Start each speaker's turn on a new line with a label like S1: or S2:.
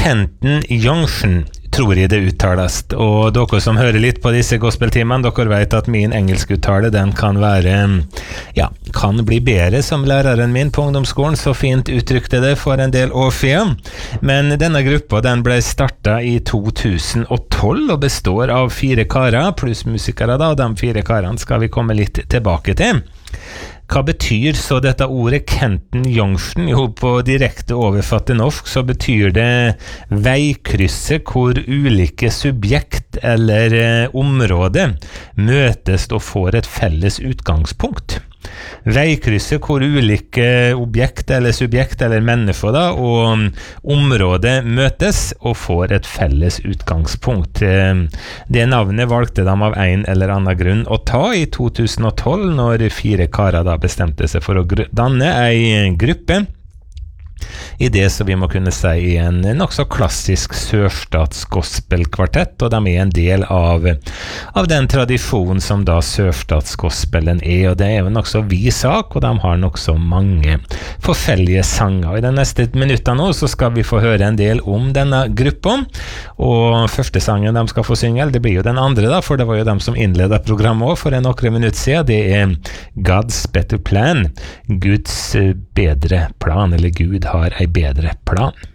S1: Kenton Junction, tror jeg det uttales, og dere som hører litt på disse gospeltimene, dere vet at min engelskuttale, den kan være, ja, kan bli bedre som læreren min på ungdomsskolen, så fint uttrykte det for en del år siden. Men denne gruppa, den ble startet i 2012 og består av 4 karer, pluss musikere da, og de 4 karene skal vi komme litt tilbake til. Hva betyr så dette ordet Kenton Junction? Jo, på direkte overfatt til norsk så betyr det veikrysset hvor ulike subjekt eller område møtes og får et felles utgangspunkt. Veikrysset hvor ulike objekt eller subjekt eller mennesker da, og området møtes og får et felles utgangspunkt. Det navnet valgte de av en eller annen grunn å ta i 2012 når 4 karer da bestemte seg for å danne en gruppe i det som vi må kunne si en nok så klassisk sørstatsgospelkvartett, og de en del av den tradisjonen som da sørstatsgospelen og det jo nok så vid sak, og de har nok så mange forskjellige sanger. Og i den neste minutten nå så skal vi få høre en del om denne gruppa, og første sangen de skal få synge, det blir jo den andre da, for det var jo de som innledet programmet også for noen minutter siden, det God's Better Plan, Guds bedre plan, eller Gud har en bedre plan.